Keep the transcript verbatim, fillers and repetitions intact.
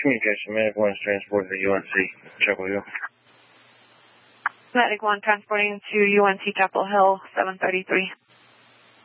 Communication, Medic one is transported to U N C, Chapel Hill. Medic one transporting to U N C Chapel Hill, seven thirty-three.